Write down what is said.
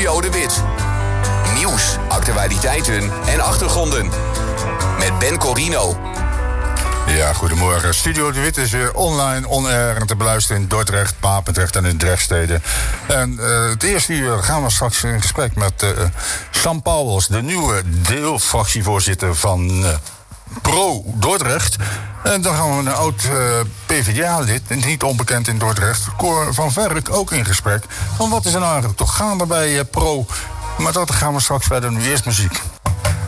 Studio De Wit. Nieuws, actualiteiten en achtergronden. Met Ben Corino. Ja, goedemorgen. Studio De Wit is weer online, on-air en te beluisteren in Dordrecht, Papendrecht en in Drechtsteden. En het eerste uur gaan we straks in gesprek met Sam Pauwels, de nieuwe deelfractievoorzitter van Pro Dordrecht. En dan gaan we een oud PvdA-lid, niet onbekend in Dordrecht, Cor van Verk, ook in gesprek. Van wat is er nou eigenlijk toch gaande bij Pro? Maar dat gaan we straks verder. Nu eerst muziek.